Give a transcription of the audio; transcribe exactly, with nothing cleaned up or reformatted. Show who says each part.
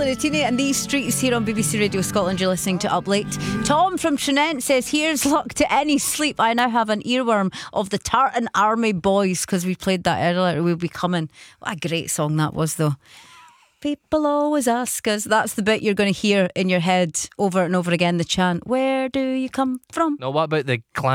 Speaker 1: Nutini and These Streets here on B B C Radio Scotland. You're listening to Up Late. Tom from Trinent says, here's luck to any sleep. I now have an earworm of the Tartan Army Boys, because we played that earlier. We'll be coming. What a great song that was, though. People always ask us. That's the bit you're going to hear in your head over and over again, the chant, where do you come from?
Speaker 2: No, what about the clan?